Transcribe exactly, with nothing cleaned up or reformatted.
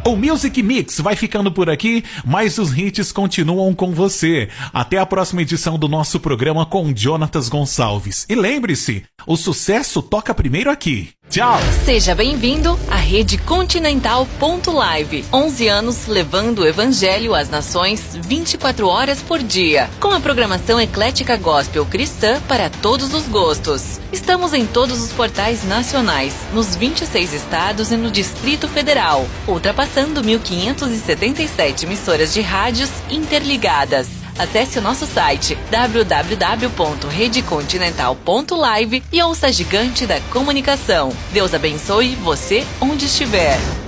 O Music Mix vai ficando por aqui, mas os hits continuam com você. Até a próxima edição do nosso programa com Jonatas Gonçalves. E lembre-se, o sucesso toca primeiro aqui. Tchau! Seja bem-vindo à Rede Continental ponto live. onze anos levando o evangelho às nações vinte e quatro horas por dia. Com a programação eclética gospel cristã para todos os gostos. Estamos em todos os portais nacionais, nos vinte e seis estados e no Distrito Federal, ultrapassando mil quinhentas e setenta e sete emissoras de rádios interligadas. Acesse o nosso site w w w ponto rede continental ponto live e ouça a gigante da comunicação. Deus abençoe você onde estiver.